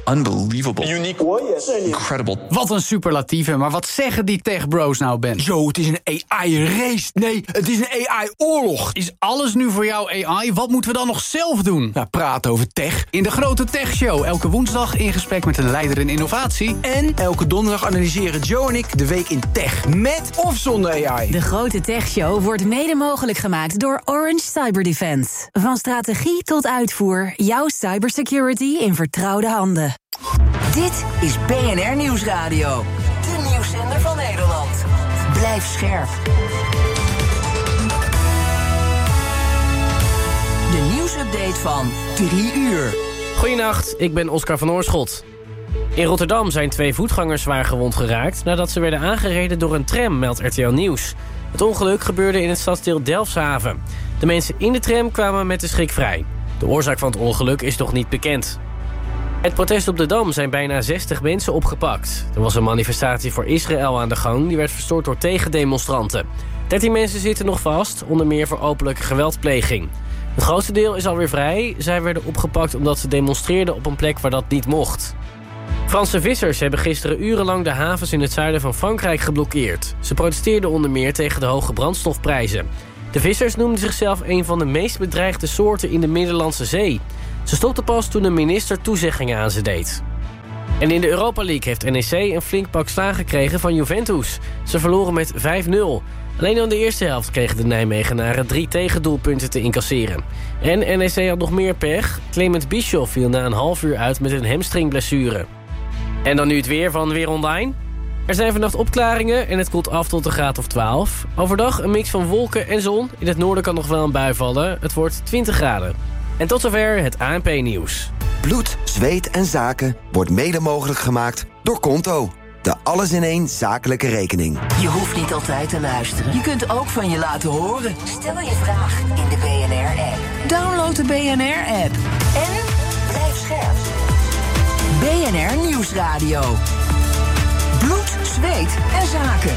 unbelievable. Unique. Incredible. Wat een superlatieve, maar wat zeggen die techbros nou, Ben? Zo, het is een AI-race. Nee, het is een AI-oorlog. Is alles nu voor jou AI? Wat moeten we dan nog zelf doen? Nou, praten over tech. In de Grote Tech Show, elke woensdag in gesprek met een leider in innovatie. En elke donderdag analyseren Joe en ik de week in tech. Met of zonder AI. De Grote Tech Show wordt mede mogelijk gemaakt door Orange Cyberdefense. Van strategie tot uitvoer, jouw cybersecurity in vertrouwde handen. Dit is BNR Nieuwsradio. De nieuwszender van Nederland. Blijf scherp. De nieuwsupdate van 3 uur. Goedenacht, ik ben Oscar van Oorschot. In Rotterdam zijn 2 voetgangers zwaar gewond geraakt nadat ze werden aangereden door een tram, meldt RTL Nieuws. Het ongeluk gebeurde in het stadsdeel Delfshaven. De mensen in de tram kwamen met de schrik vrij. De oorzaak van het ongeluk is nog niet bekend. Het protest op de Dam zijn bijna 60 mensen opgepakt. Er was een manifestatie voor Israël aan de gang, die werd verstoord door tegendemonstranten. 13 mensen zitten nog vast, onder meer voor openlijke geweldpleging. Het grootste deel is alweer vrij. Zij werden opgepakt omdat ze demonstreerden op een plek waar dat niet mocht. Franse vissers hebben gisteren urenlang de havens in het zuiden van Frankrijk geblokkeerd. Ze protesteerden onder meer tegen de hoge brandstofprijzen. De vissers noemden zichzelf een van de meest bedreigde soorten in de Middellandse Zee. Ze stopten pas toen een minister toezeggingen aan ze deed. En in de Europa League heeft NEC een flink pak slaag gekregen van Juventus. Ze verloren met 5-0. Alleen aan de eerste helft kregen de Nijmegenaren 3 tegendoelpunten te incasseren. En NEC had nog meer pech. Clement Bischoff viel na een half uur uit met een hamstringblessure. En dan nu het weer van Weer Online. Er zijn vannacht opklaringen en het koelt af tot een graad of 12. Overdag een mix van wolken en zon. In het noorden kan nog wel een bui vallen. Het wordt 20 graden. En tot zover het ANP-nieuws. Bloed, zweet en zaken wordt mede mogelijk gemaakt door Konto. De alles-in-één zakelijke rekening. Je hoeft niet altijd te luisteren. Je kunt ook van je laten horen. Stel je vraag in de BNR-app. Download de BNR-app. En blijf scherp. BNR Nieuwsradio. Bloed, zweet en zaken.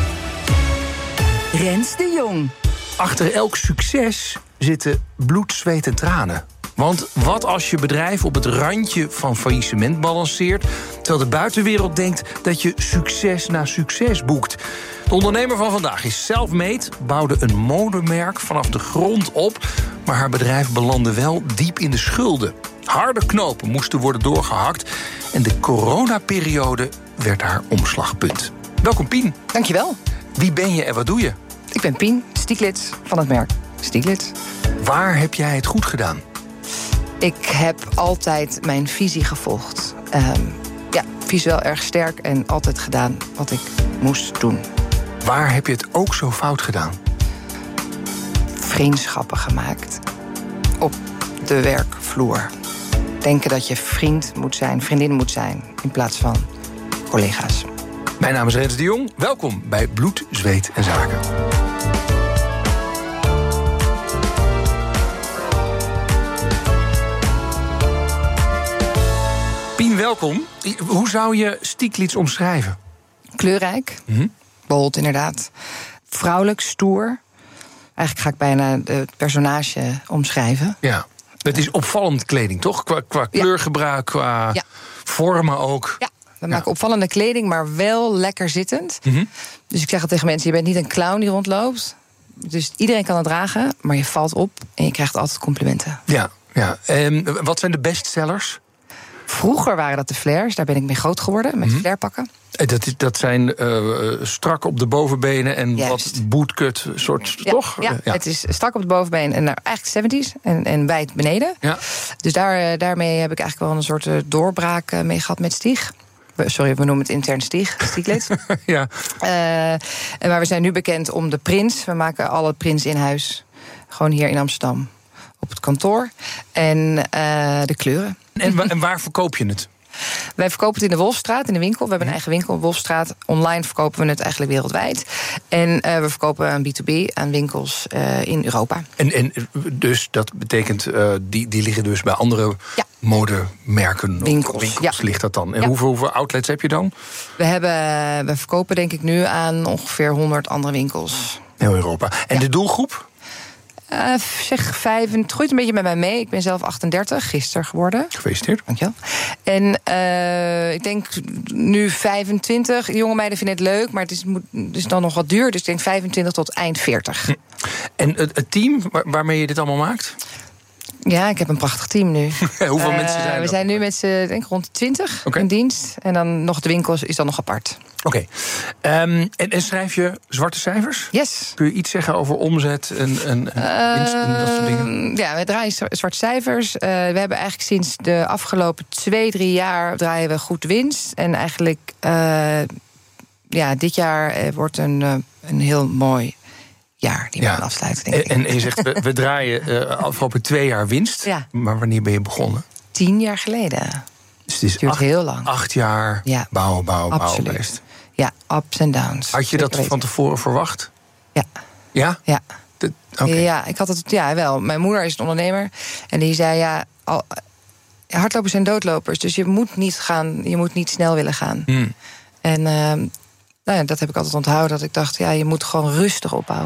Rens de Jong. Achter elk succes zitten bloed, zweet en tranen. Want wat als je bedrijf op het randje van faillissement balanceert, terwijl de buitenwereld denkt dat je succes na succes boekt? De ondernemer van vandaag is self-made, bouwde een modemerk vanaf de grond op, maar haar bedrijf belandde wel diep in de schulden. Harde knopen moesten worden doorgehakt en de coronaperiode werd haar omslagpunt. Welkom Pien. Dankjewel. Wie ben je en wat doe je? Ik ben Pien, Stieglitz van het merk Stieglitz. Waar heb jij het goed gedaan? Ik heb altijd mijn visie gevolgd. Visueel erg sterk en altijd gedaan wat ik moest doen. Waar heb je het ook zo fout gedaan? Vriendschappen gemaakt. Op de werkvloer. Denken dat je vriend moet zijn, vriendin moet zijn, in plaats van collega's. Mijn naam is Rens de Jong. Welkom bij Bloed, Zweet en Zaken. Pien, welkom. Hoe zou je Stieglitz omschrijven? Kleurrijk, bold inderdaad. Vrouwelijk, stoer. Eigenlijk ga ik bijna het personage omschrijven. Ja, het is opvallend kleding, toch? Qua kleurgebruik, qua vormen ook. Ja, we maken opvallende kleding, maar wel lekker zittend. Dus ik zeg al tegen mensen, je bent niet een clown die rondloopt. Dus iedereen kan het dragen, maar je valt op en je krijgt altijd complimenten. Ja. Wat zijn de bestsellers? Vroeger waren dat de flares, daar ben ik mee groot geworden, met flarepakken. Dat zijn strak op de bovenbenen en Juist. wat bootcut soort, toch? Ja, het is strak op de bovenbeen en eigenlijk 70's en wijd beneden. Ja. Dus daarmee heb ik eigenlijk wel een soort doorbraak mee gehad met Stieg. Sorry, we noemen het intern Stieglitz. Ja. Maar we zijn nu bekend om de prints. We maken alle prints in huis. Gewoon hier in Amsterdam. Op het kantoor. En de kleuren. En waar verkoop je het? Wij verkopen het in de Wolfstraat, in de winkel. We hebben een eigen winkel in Wolfstraat. Online verkopen we het eigenlijk wereldwijd. En we verkopen aan B2B, aan winkels in Europa. En dus dat betekent, die liggen dus bij andere modemerken? Winkels ligt dat dan? En hoeveel outlets heb je dan? We verkopen denk ik nu aan ongeveer 100 andere winkels. Heel Europa. En de doelgroep? Zeg 5, het groeit een beetje met mij mee. Ik ben zelf 38, gisteren geworden. Gefeliciteerd. Dankjewel. En ik denk nu 25. Jonge meiden vinden het leuk, maar het is dan nog wat duur. Dus ik denk 25 tot eind 40. En het team waarmee je dit allemaal maakt? Ja, ik heb een prachtig team nu. Hoeveel mensen zijn er? We zijn nu met z'n, denk ik, rond de 20 in dienst. En dan nog de winkels is dan nog apart. Oké. En schrijf je zwarte cijfers? Yes. Kun je iets zeggen over omzet en winst en dat soort dingen? Ja, we draaien zwarte cijfers. We hebben eigenlijk sinds de afgelopen 2-3 jaar draaien we goed winst. En eigenlijk, dit jaar wordt een heel mooi jaar die we gaan afsluiten, denk ik. En je zegt, we draaien afgelopen 2 jaar winst. Ja. Maar wanneer ben je begonnen? 10 jaar geleden. Dus het is duurt heel lang. 8 jaar bouwen geweest. Ja, ups en downs. Had je dat van tevoren verwacht? Ja. Ja? Ja. Okay. Ja, ik had het wel. Mijn moeder is een ondernemer. En die zei, hardlopers zijn doodlopers. Dus je moet niet snel willen gaan. En dat heb ik altijd onthouden. Dat ik dacht, je moet gewoon rustig opbouwen.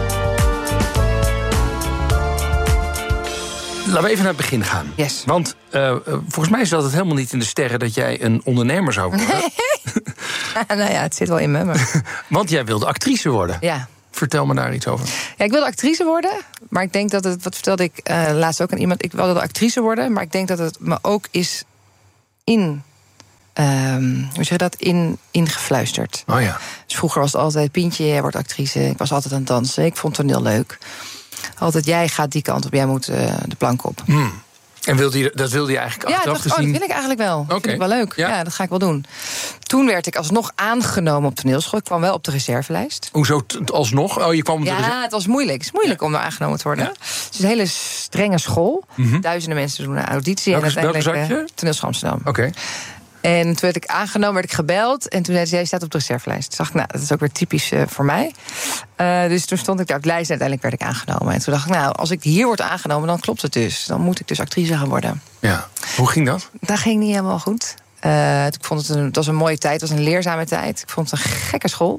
Laten we even naar het begin gaan. Yes. Want volgens mij zat het helemaal niet in de sterren dat jij een ondernemer zou worden. Het zit wel in me. Maar... Want jij wilde actrice worden. Ja. Vertel me daar iets over. Ja, ik wilde actrice worden. Maar ik denk dat het, wat vertelde ik laatst ook aan iemand... ik wilde actrice worden, maar ik denk dat het me ook is ingefluisterd. Oh ja. Dus vroeger was het altijd, Pientje, jij wordt actrice. Ik was altijd aan het dansen. Ik vond toneel leuk. Altijd, jij gaat die kant op, jij moet de plank op. En dat wilde je eigenlijk achteraf gezien? Dat wil ik eigenlijk wel. Okay. Dat vind ik wel leuk. Ja, dat ga ik wel doen. Toen werd ik alsnog aangenomen op toneelschool. Ik kwam wel op de reservelijst. Hoezo alsnog? Oh, je kwam op de reserve... het was moeilijk. Het is moeilijk om daar aangenomen te worden. Ja? Het is een hele strenge school. Duizenden mensen doen een auditie. Welke zat je? Toneelschool Amsterdam. Oké. En toen werd ik aangenomen, werd ik gebeld. En toen zei ze, jij staat op de reservelijst. Toen dacht ik, dat is ook weer typisch voor mij. Dus toen stond ik daar op de lijst en uiteindelijk werd ik aangenomen. En toen dacht ik, als ik hier word aangenomen, dan klopt het dus. Dan moet ik dus actrice gaan worden. Ja. Hoe ging dat? Dat ging niet helemaal goed. Ik vond het was een mooie tijd, het was een leerzame tijd. Ik vond het een gekke school.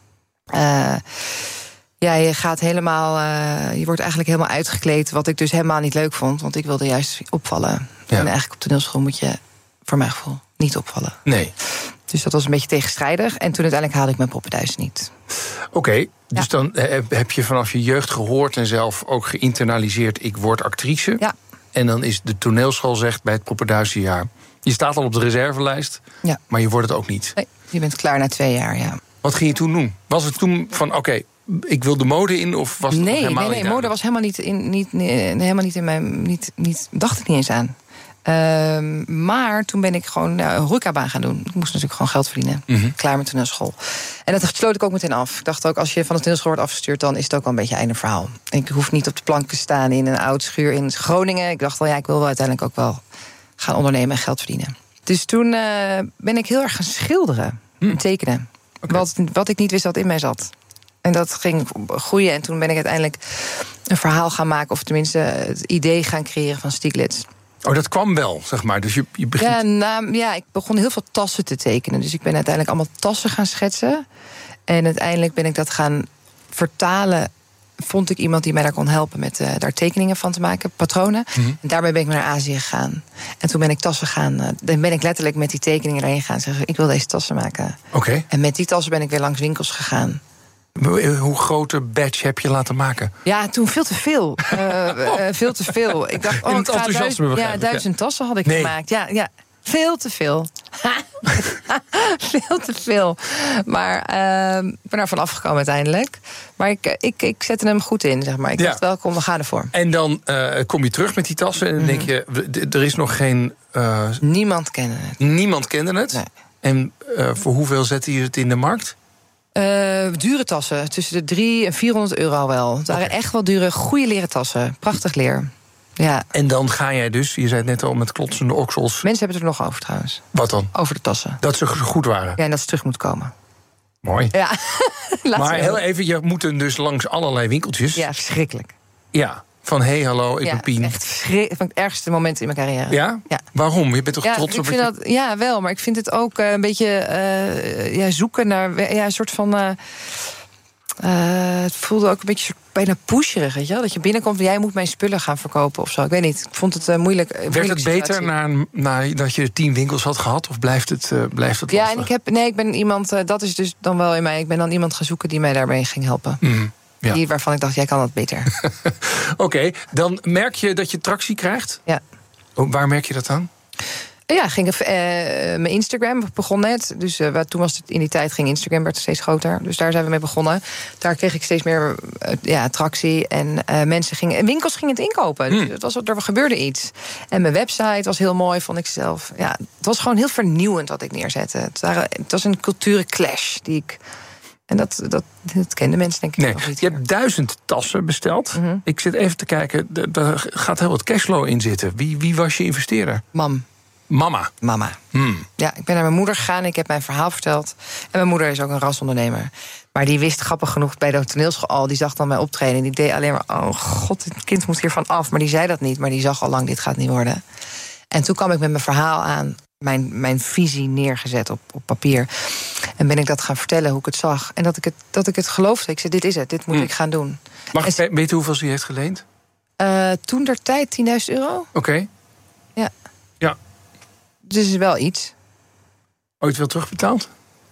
Je gaat helemaal, je wordt eigenlijk helemaal uitgekleed. Wat ik dus helemaal niet leuk vond. Want ik wilde juist opvallen. Ja. En eigenlijk op toneelschool moet je, voor mijn gevoel, niet opvallen. Nee. Dus dat was een beetje tegenstrijdig. En toen uiteindelijk haalde ik mijn poppenduis niet. Oké, dus dan heb je vanaf je jeugd gehoord en zelf ook geïnternaliseerd, ik word actrice. Ja. En dan is de toneelschool zegt bij het poppenduizenjaar, je staat al op de reservelijst, maar je wordt het ook niet. Nee, je bent klaar na 2 jaar, ja. Wat ging je toen doen? Was het toen van, oké, ik wil de mode in, of was het helemaal niet? Nee, mode was helemaal niet in mijn, dacht ik niet eens aan. Maar toen ben ik gewoon een horecabaan gaan doen. Ik moest natuurlijk gewoon geld verdienen. Klaar met toneelschool. En dat sloot ik ook meteen af. Ik dacht ook, als je van de toneelschool wordt afgestuurd, dan is het ook wel een beetje einde verhaal. Ik hoef niet op de plank te staan in een oud schuur in Groningen. Ik dacht wel, ik wil wel uiteindelijk ook wel gaan ondernemen en geld verdienen. Dus toen ben ik heel erg gaan schilderen en tekenen. Okay. Wat ik niet wist dat in mij zat. En dat ging groeien. En toen ben ik uiteindelijk een verhaal gaan maken, of tenminste het idee gaan creëren van Stieglitz. Oh, dat kwam wel, zeg maar. Dus je begint... ik begon heel veel tassen te tekenen. Dus ik ben uiteindelijk allemaal tassen gaan schetsen. En uiteindelijk ben ik dat gaan vertalen. Vond ik iemand die mij daar kon helpen met daar tekeningen van te maken, patronen. En daarbij ben ik naar Azië gegaan. En toen ben ik tassen dan ben ik letterlijk met die tekeningen daarheen gaan zeggen, ik wil deze tassen maken. Okay. En met die tassen ben ik weer langs winkels gegaan. Hoe grote batch heb je laten maken? Ja, toen veel te veel. Veel te veel. Ik dacht, het enthousiasme 1000 tassen had ik gemaakt. Ja, veel te veel. Veel te veel. Maar ik ben er van afgekomen uiteindelijk. Maar ik zette hem goed in, zeg maar. Ik dacht, welkom, we gaan ervoor. En dan kom je terug met die tassen en dan denk je, er is nog geen... Niemand kende het. Niemand kende het? Nee. En voor hoeveel zette je het in de markt? Dure tassen, tussen de 300 en 400 euro wel. Het waren echt wel dure, goede leren tassen. Prachtig leer. Ja. En dan ga jij dus, je zei het net al, met klotsende oksels. Mensen hebben het er nog over trouwens. Wat dan? Over de tassen. Dat ze goed waren? Ja, en dat ze terug moet komen. Mooi. Ja. Maar heel even, je moet dus langs allerlei winkeltjes. Ja, verschrikkelijk. Ja, van hallo, ik ben Pien. Echt verschrikkelijk. Van het ergste moment in mijn carrière. Ja? Waarom? Je bent toch trots op het? Ja, wel, maar ik vind het ook een beetje zoeken naar een soort van... het voelde ook een beetje bijna pusherig, weet je wel? Dat je binnenkomt en jij moet mijn spullen gaan verkopen of zo. Ik weet niet, ik vond het moeilijk. Werd het beter nadat je 10 winkels had gehad? Of blijft het lastig? Ja, en ik ben iemand, dat is dus dan wel in mij. Ik ben dan iemand gaan zoeken die mij daarbij ging helpen. Ja. Waarvan ik dacht, jij kan dat beter. Oké, dan merk je dat je tractie krijgt? Ja. Waar merk je dat aan? Ja, mijn Instagram begon net. Dus toen was het in die tijd ging Instagram werd steeds groter. Dus daar zijn we mee begonnen. Daar kreeg ik steeds meer attractie. En winkels gingen het inkopen. Dus er gebeurde iets. En mijn website was heel mooi, vond ik zelf. Ja, het was gewoon heel vernieuwend wat ik neerzette. Het was een culturenclash die ik... En dat kenden mensen denk ik nog niet. Je hebt 1000 tassen besteld. Ik zit even te kijken, daar gaat heel wat cashflow in zitten. Wie was je investeerder? Mama. Ja, ik ben naar mijn moeder gegaan. Ik heb mijn verhaal verteld. En mijn moeder is ook een rasondernemer. Maar die wist grappig genoeg bij de toneelschool al. Die zag dan mij optreden. En die deed alleen maar, oh god, dit kind moet hiervan af. Maar die zei dat niet. Maar die zag al lang, dit gaat niet worden. En toen kwam ik met mijn verhaal aan. Mijn visie neergezet op papier. En ben ik dat gaan vertellen, hoe ik het zag. En dat ik het geloofde. Ik zei, dit is het, dit moet ik gaan doen. Mag ik weten hoeveel ze heeft geleend? Toen der tijd €10.000. Oké. Ja. Ja. Dus is wel iets. Ooit wel terugbetaald?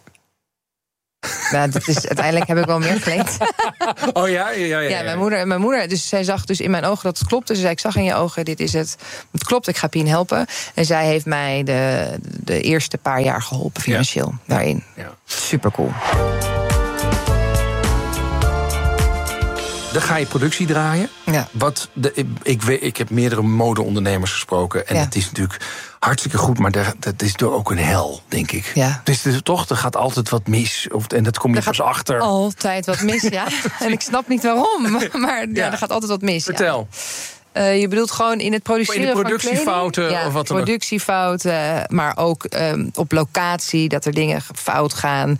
Nou, uiteindelijk heb ik wel meer geleend. Oh ja. Ja, mijn moeder, dus zij zag dus in mijn ogen dat het klopte. Ze zei, ik zag in je ogen, dit is het. Het klopt, ik ga Pien helpen. En zij heeft mij de eerste paar jaar geholpen financieel daarin. Ja. Super cool. Dan ga je productie draaien. Ja. Ik heb meerdere modeondernemers gesproken. En het is natuurlijk hartstikke goed, maar dat is toch ook een hel, denk ik. Ja. Dus toch, er gaat altijd wat mis. En dat kom je pas achter. Altijd wat mis, ja. En ik snap niet waarom. Maar er gaat altijd wat mis. Vertel. Je bedoelt gewoon in het produceren van kleding? Productiefouten of wat dan ook? Productiefouten, maar ook op locatie, dat er dingen fout gaan.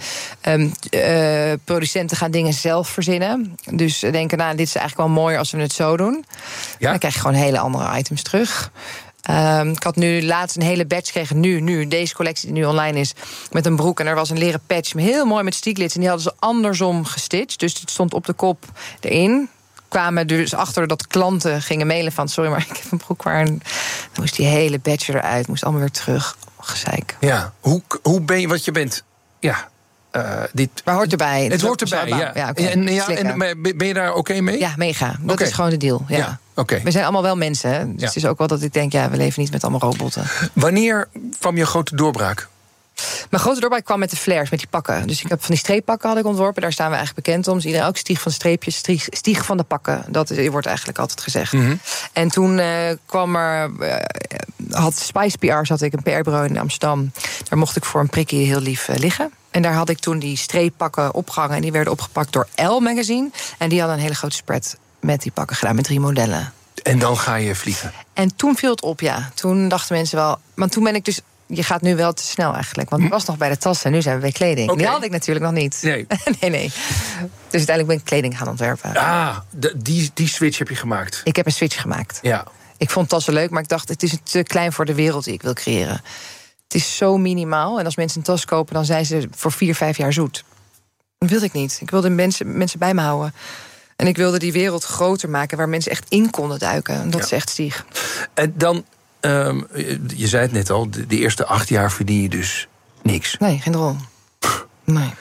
Producenten gaan dingen zelf verzinnen. Dus denken, dit is eigenlijk wel mooi als we het zo doen. Ja? Dan krijg je gewoon hele andere items terug. Ik had nu laatst een hele batch gekregen, nu deze collectie die nu online is, met een broek. En er was een leren patch, heel mooi met stieklits. En die hadden ze andersom gestitcht. Dus het stond op de kop erin. Kwamen dus achter dat klanten gingen mailen van, sorry, maar ik heb een broek waar dan moest die hele batch eruit, moest allemaal weer terug. Gezeik. Ja, hoe ben je wat je bent? Ja. Maar hoort erbij. Het hoort erbij, ja. En ben je daar oké mee? Ja, mega. Dat is gewoon de deal. Ja. We zijn allemaal wel mensen. Hè? Dus het is ook wel dat ik denk, we leven niet met allemaal robotten. Wanneer kwam je grote doorbraak? Mijn grote doorbraak kwam met de flares, met die pakken. Dus ik heb van die streeppakken had ik ontworpen. Daar staan we eigenlijk bekend om. Dus iedereen ook stieg van streepjes, stieg van de pakken. Dat wordt eigenlijk altijd gezegd. En toen kwam had Spice PR, zat ik een PR-bureau in Amsterdam. Daar mocht ik voor een prikkie heel lief liggen. En daar had ik toen die streeppakken opgehangen. En die werden opgepakt door Elle Magazine. En die hadden een hele grote spread met die pakken gedaan, met 3 modellen. En dan ga je vliegen? En toen viel het op, ja. Toen dachten mensen wel... Maar toen ben ik dus... Je gaat nu wel te snel eigenlijk. Want ik was nog bij de tassen en nu zijn we bij kleding. Okay. Die had ik natuurlijk nog niet. Nee. nee. Dus uiteindelijk ben ik kleding gaan ontwerpen. Die switch heb je gemaakt? Ik heb een switch gemaakt. Ja. Ik vond tassen leuk, maar ik dacht, het is te klein voor de wereld die ik wil creëren. Het is zo minimaal. En als mensen een tas kopen, dan zijn ze voor 4-5 jaar zoet. Dat wilde ik niet. Ik wilde mensen bij me houden. En ik wilde die wereld groter maken, waar mensen echt in konden duiken. En dat is echt stieg. En dan... je zei het net al, de eerste 8 jaar verdien je dus niks. Nee, geen rol. Nee.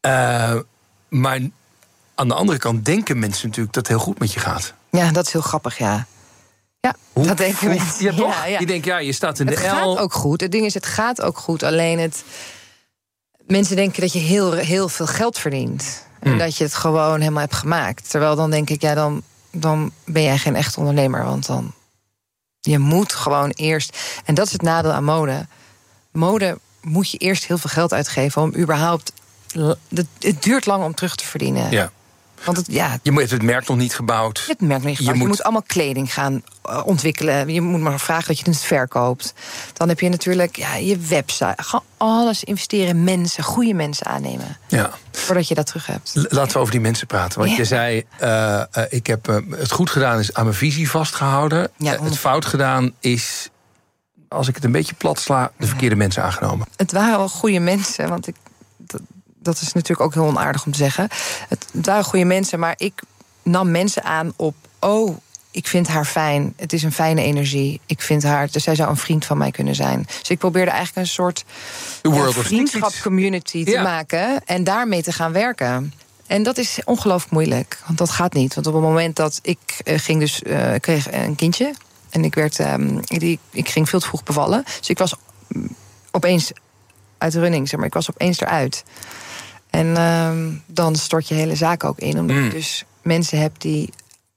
Maar aan de andere kant denken mensen natuurlijk dat het heel goed met je gaat. Ja, dat is heel grappig, ja. Ja, dat denken mensen. Ja, toch? Ja. Je denkt, je staat in de L. Het gaat ook goed. Het ding is, het gaat ook goed. Alleen mensen denken dat je heel veel geld verdient. En dat je het gewoon helemaal hebt gemaakt. Terwijl dan denk ik, dan ben jij geen echt ondernemer. Want dan... Je moet gewoon eerst... En dat is het nadeel aan mode. Mode moet je eerst heel veel geld uitgeven... om überhaupt... Het duurt lang om terug te verdienen. Ja. Want je hebt het merk nog niet gebouwd. Het merk nog niet gebouwd. Je moet allemaal kleding gaan ontwikkelen. Je moet maar vragen dat je het verkoopt. Dan heb je natuurlijk je website. Gewoon alles investeren in mensen. Goede mensen aannemen. Ja. Voordat je dat terug hebt. Laten we over die mensen praten. Want je zei, ik heb het goed gedaan is aan mijn visie vastgehouden. Ja, het fout gedaan is, als ik het een beetje plat sla, de verkeerde mensen aangenomen. Het waren wel goede mensen, want dat is natuurlijk ook heel onaardig om te zeggen. Het waren goede mensen, maar ik nam mensen aan op... ik vind haar fijn, het is een fijne energie. Ik vind haar, dus zij zou een vriend van mij kunnen zijn. Dus ik probeerde eigenlijk een soort vriendschap-community te maken... en daarmee te gaan werken. En dat is ongelooflijk moeilijk, want dat gaat niet. Want op het moment dat ik kreeg een kindje... en ik ging veel te vroeg bevallen. Dus ik was opeens uit de running, zeg maar. Ik was opeens eruit. En dan stort je hele zaak ook in. Omdat je dus mensen hebt die...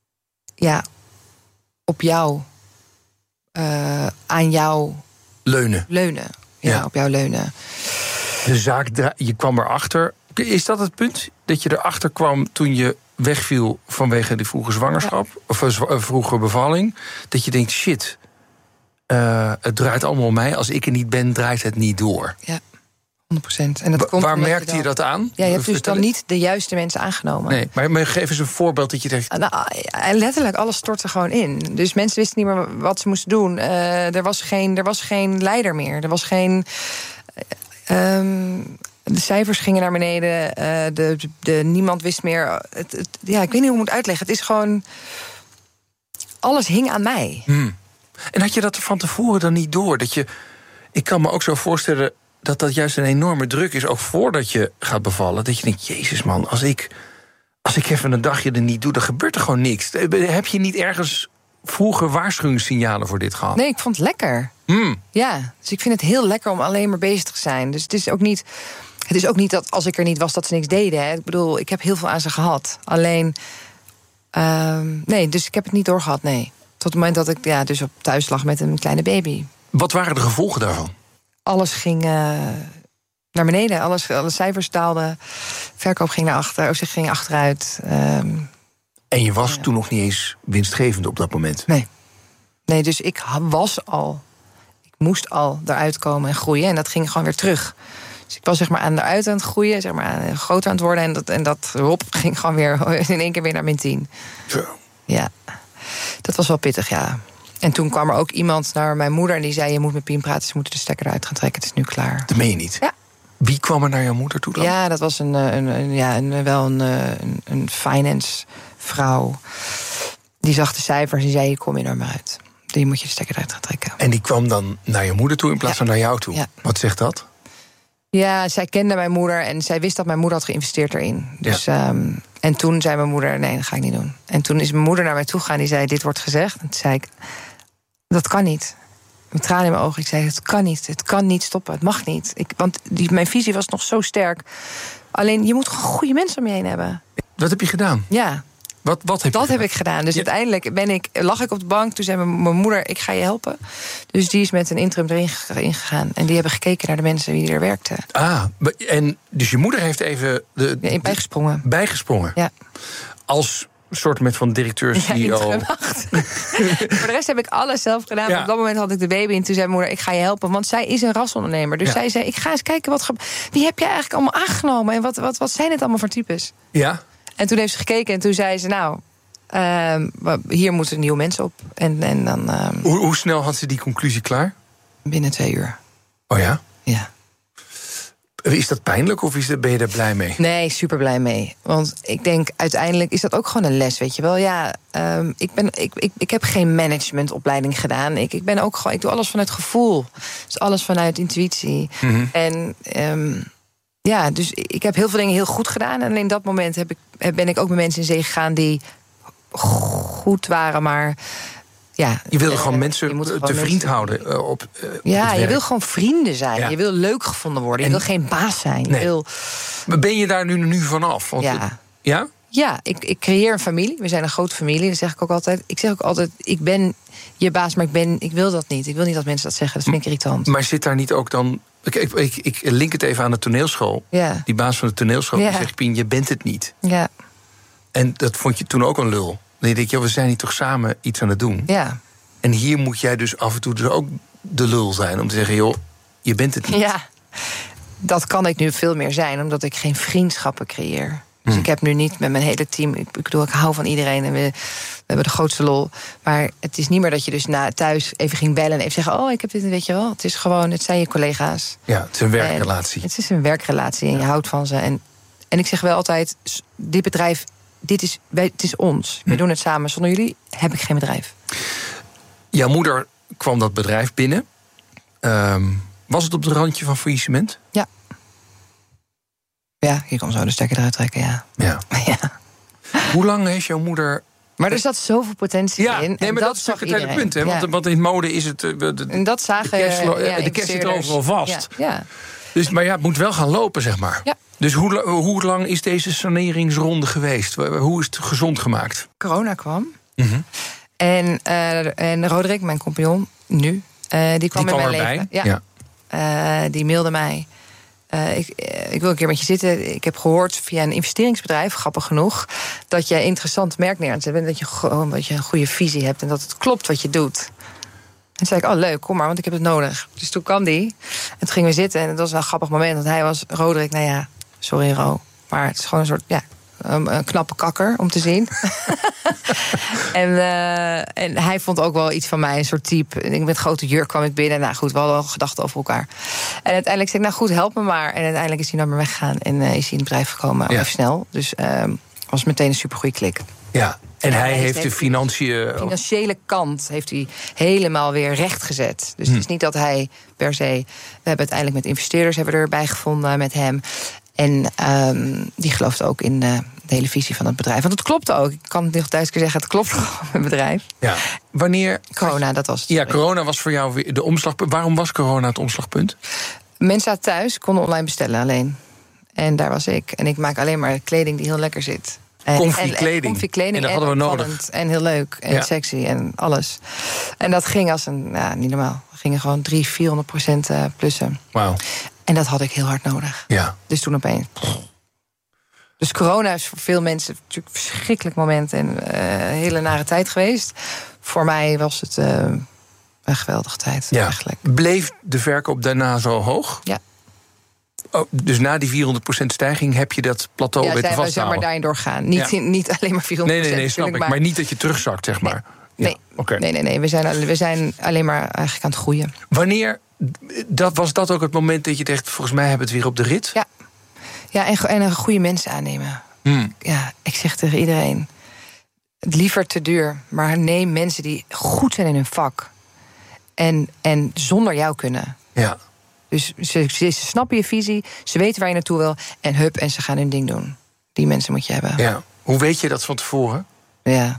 op jou, aan jou leunen. Ja, op jou leunen. De zaak, je kwam erachter. Is dat het punt? Dat je erachter kwam toen je wegviel vanwege die vroege zwangerschap? Ja. Of vroege bevalling? Dat je denkt, shit, het draait allemaal om mij. Als ik er niet ben, draait het niet door. Ja. 100%. En dat komt waar merkte je dat aan? Ja, je hebt dus dan niet de juiste mensen aangenomen. Nee, maar geef eens een voorbeeld dat je denkt... Letterlijk, alles stortte gewoon in. Dus mensen wisten niet meer wat ze moesten doen. Er was geen leider meer. Er was geen... de cijfers gingen naar beneden. Niemand wist meer... ik weet niet hoe ik moet uitleggen. Het is gewoon... Alles hing aan mij. En had je dat van tevoren dan niet door? Ik kan me ook zo voorstellen... dat juist een enorme druk is, ook voordat je gaat bevallen. Dat je denkt, jezus man, als ik even een dagje er niet doe... dan gebeurt er gewoon niks. Heb je niet ergens vroeger waarschuwingssignalen voor dit gehad? Nee, ik vond het lekker. Ja, dus ik vind het heel lekker om alleen maar bezig te zijn. Dus het is ook niet dat als ik er niet was, dat ze niks deden. Hè. Ik bedoel, ik heb heel veel aan ze gehad. Alleen, nee, dus ik heb het niet doorgehad, nee. Tot het moment dat ik dus op thuis lag met een kleine baby. Wat waren de gevolgen daarvan? Alles ging naar beneden. Alle cijfers daalden. Verkoop ging naar achter. Of ging achteruit. En je was toen nog niet eens winstgevend op dat moment? Nee, dus ik moest al eruit komen en groeien. En dat ging gewoon weer terug. Dus ik was zeg maar aan het groeien. Zeg maar groter aan het worden. En dat ging gewoon weer in één keer weer naar min 10. Zo. Ja, dat was wel pittig, ja. En toen kwam er ook iemand naar mijn moeder en die zei... je moet met Pien praten, ze moeten de stekker eruit gaan trekken. Het is nu klaar. Dat meen je niet? Ja. Wie kwam er naar jouw moeder toe dan? Ja, dat was een finance vrouw. Die zag de cijfers en zei, hier kom je naar me uit. Die moet je de stekker eruit gaan trekken. En die kwam dan naar je moeder toe in plaats van naar jou toe? Ja. Wat zegt dat? Ja, zij kende mijn moeder en zij wist dat mijn moeder had geïnvesteerd erin. Dus, en toen zei mijn moeder, nee, dat ga ik niet doen. En toen is mijn moeder naar mij toe gegaan, die zei, dit wordt gezegd. En toen zei ik, dat kan niet. Met tranen in mijn ogen, ik zei, het kan niet. Het kan niet stoppen, het mag niet. Want mijn visie was nog zo sterk. Alleen, je moet gewoon goede mensen om je heen hebben. Wat heb je gedaan? Ja. Wat heb ik gedaan. Dus uiteindelijk lag ik op de bank. Toen zei mijn moeder, ik ga je helpen. Dus die is met een interim erin gegaan. En die hebben gekeken naar de mensen die er werkten. En dus je moeder heeft even... Bijgesprongen? Ja. Als soort van directeur-CEO. Ja, voor de rest heb ik alles zelf gedaan. Ja. Op dat moment had ik de baby en toen zei mijn moeder, ik ga je helpen. Want zij is een rasondernemer. Dus zij zei, ik ga eens kijken, wie heb jij eigenlijk allemaal aangenomen? En wat zijn het allemaal voor types? Ja. En toen heeft ze gekeken en toen zei ze, hier moeten nieuwe mensen op. En dan, hoe snel had ze die conclusie klaar? Binnen 2 uur. Oh ja? Ja. Is dat pijnlijk of ben je daar blij mee? Nee, super blij mee. Want ik denk, uiteindelijk is dat ook gewoon een les, weet je wel. Ja, ik heb geen managementopleiding gedaan. Ik doe alles vanuit gevoel. Dus alles vanuit intuïtie. Mm-hmm. En dus ik heb heel veel dingen heel goed gedaan. En in dat moment ben ik ook met mensen in zee gegaan die goed waren, maar... Ja, je wil gewoon mensen te vriend houden. Je wil gewoon vrienden zijn. Ja. Je wil leuk gevonden worden. Je wil geen baas zijn. Maar ben je daar nu vanaf? Ja? Ja, ik creëer een familie. We zijn een grote familie. Dat zeg ik ook altijd. Ik zeg ook altijd, ik ben je baas, maar ik wil dat niet. Ik wil niet dat mensen dat zeggen. Dat vind ik irritant. Maar zit daar niet ook dan... Ik link het even aan de toneelschool. Ja. Die baas van de toneelschool die zegt, Pien, je bent het niet. Ja. En dat vond je toen ook een lul. Dan denk je, we zijn hier toch samen iets aan het doen. Ja. En hier moet jij dus af en toe dus ook de lul zijn. Om te zeggen, joh, je bent het niet. Ja, dat kan ik nu veel meer zijn. Omdat ik geen vriendschappen creëer. Dus ik heb nu niet met mijn hele team... Ik bedoel, ik hou van iedereen en we hebben de grootste lol. Maar het is niet meer dat je dus thuis even ging bellen... en even zeggen, ik heb dit, weet je wel. Het is gewoon, het zijn je collega's. Ja, het is een werkrelatie. Het is een werkrelatie en je houdt van ze. En ik zeg wel altijd, dit bedrijf het is ons. We doen het samen. Zonder jullie heb ik geen bedrijf. Jouw moeder kwam dat bedrijf binnen. Was het op het randje van faillissement? Ja. Ja, hier kan zo de stekker eruit trekken, ja. Ja. Hoe lang heeft jouw moeder... Maar er zat zoveel potentie in. Nee, maar dat is het hele punt. Hè? Ja. Want in mode is het... En dat zagen de kerst zit er overal vast. Ja. Dus, maar het moet wel gaan lopen, zeg maar. Ja. Dus hoe lang is deze saneringsronde geweest? Hoe is het gezond gemaakt? Corona kwam. Mm-hmm. En Roderick, mijn compagnon, nu, die kwam in mijn leven. Ja. Die mailde mij. Ik wil een keer met je zitten. Ik heb gehoord via een investeringsbedrijf, grappig genoeg, dat jij interessant merk neerzet bent. Dat je een goede visie hebt en dat het klopt wat je doet. En toen zei ik, leuk, kom maar, want ik heb het nodig. Dus toen kwam die. En toen gingen we zitten. En dat was wel een grappig moment. Want hij was Roderick, nou ja, sorry Ro. Maar het is gewoon een soort, een knappe kakker om te zien. En hij vond ook wel iets van mij, een soort type. Met grote jurk kwam ik binnen. Nou goed, we hadden wel gedachten over elkaar. En uiteindelijk zei ik, nou goed, help me maar. En uiteindelijk is hij naar me weggegaan. En is hij in het bedrijf gekomen, even snel. Dus was meteen een supergoeie klik. Ja, en hij heeft de financiële kant heeft hij helemaal weer rechtgezet. Dus het is niet dat hij per se... We hebben uiteindelijk met investeerders erbij gevonden met hem. En die geloofde ook in de hele visie van het bedrijf. Want het klopte ook. Ik kan het nog thuis zeggen, het klopt gewoon met het bedrijf. Ja. Wanneer... Corona, dat was het. Ja, corona was voor jou weer de omslagpunt. Waarom was corona het omslagpunt? Mensen thuis konden online bestellen alleen. En daar was ik. En ik maak alleen maar kleding die heel lekker zit. Comfy kleding. En dat hadden we nodig. En heel leuk en sexy en alles. En dat ging als niet normaal. We gingen gewoon 300-400% plussen. Wauw. En dat had ik heel hard nodig. Ja. Dus toen opeens. Dus corona is voor veel mensen natuurlijk een verschrikkelijk moment en een hele nare tijd geweest. Voor mij was het een geweldige tijd eigenlijk. Bleef de verkoop daarna zo hoog? Ja. Oh, dus na die 400% stijging heb je dat plateau weten vasthouden? Ja, zeg maar daarin doorgaan. Niet alleen maar 400%. Nee, snap ik. Maar niet dat je terugzakt, zeg maar. Nee. We zijn alleen maar eigenlijk aan het groeien. Wanneer... Was dat ook het moment dat je dacht, volgens mij hebben we het weer op de rit? Ja, en een goede mensen aannemen. Ja, ik zeg tegen iedereen, liever te duur, maar neem mensen die goed zijn in hun vak. En zonder jou kunnen. Ja. Dus ze snappen je visie, ze weten waar je naartoe wil. En ze gaan hun ding doen. Die mensen moet je hebben. Ja. Hoe weet je dat van tevoren? Ja.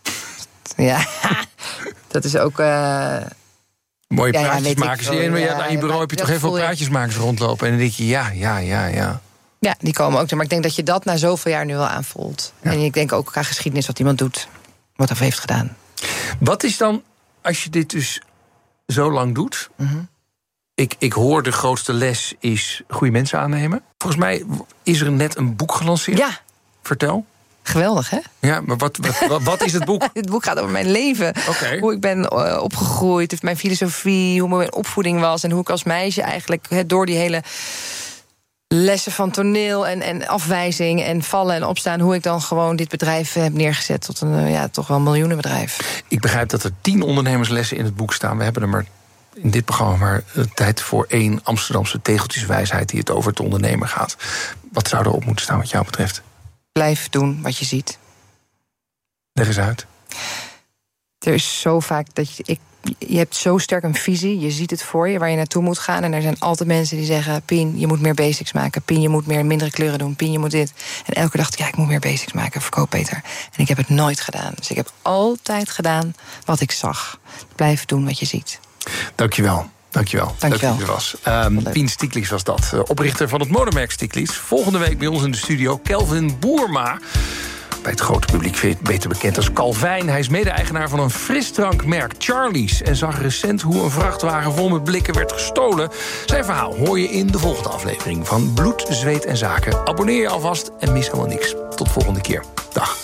Dat is ook... Mooie praatjesmakers. Aan je bureau heb je toch heel veel praatjesmakers rondlopen. En dan denk je, ja. Ja, die komen ook. Maar ik denk dat je dat na zoveel jaar nu wel aanvoelt. Ja. En ik denk ook aan geschiedenis wat iemand doet. Wat hij heeft gedaan. Wat is dan, als je dit dus zo lang doet... Mm-hmm. Ik hoor de grootste les is goede mensen aannemen. Volgens mij is er net een boek gelanceerd. Ja. Vertel. Geweldig, hè? Ja, maar wat is het boek? Het boek gaat over mijn leven. Okay. Hoe ik ben opgegroeid, mijn filosofie, hoe mijn opvoeding was... en hoe ik als meisje eigenlijk door die hele lessen van toneel... en afwijzing en vallen en opstaan... hoe ik dan gewoon dit bedrijf heb neergezet tot een toch wel miljoenenbedrijf. Ik begrijp dat er 10 ondernemerslessen in het boek staan. We hebben er maar in dit programma maar tijd voor 1 Amsterdamse tegeltjeswijsheid... die het over het ondernemer gaat. Wat zou erop moeten staan wat jou betreft? Blijf doen wat je ziet. Leg eens uit. Er is zo vaak dat je hebt zo sterk een visie. Je ziet het voor je, waar je naartoe moet gaan. En er zijn altijd mensen die zeggen... Pien, je moet meer basics maken. Pien, je moet mindere kleuren doen. Pien, je moet dit. En elke dag dacht ik, ik moet meer basics maken. Verkoop beter. En ik heb het nooit gedaan. Dus ik heb altijd gedaan wat ik zag. Blijf doen wat je ziet. Dankjewel. Leuk dat je er was. Pien Stiglitz was dat. Oprichter van het modemerk Stiglitz. Volgende week bij ons in de studio Kelvin Boerma. Bij het grote publiek beter bekend als Calvijn. Hij is mede-eigenaar van een frisdrankmerk Charlie's... en zag recent hoe een vrachtwagen vol met blikken werd gestolen. Zijn verhaal hoor je in de volgende aflevering van Bloed, Zweet en Zaken. Abonneer je alvast en mis helemaal niks. Tot volgende keer. Dag.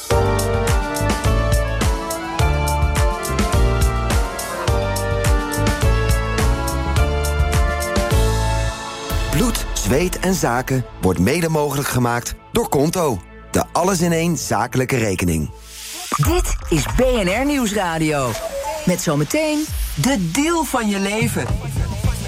Bloed, Zweet en Zaken wordt mede mogelijk gemaakt door Konto. De alles-in-één zakelijke rekening. Dit is BNR Nieuwsradio. Met zometeen de deal van je leven.